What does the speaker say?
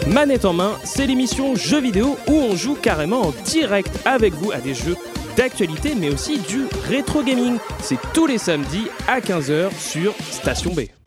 Manette en main, c'est l'émission Jeux vidéo où on joue carrément en direct avec vous à des jeux d'actualité mais aussi du rétro gaming. C'est tous les samedis à 15h sur Station B.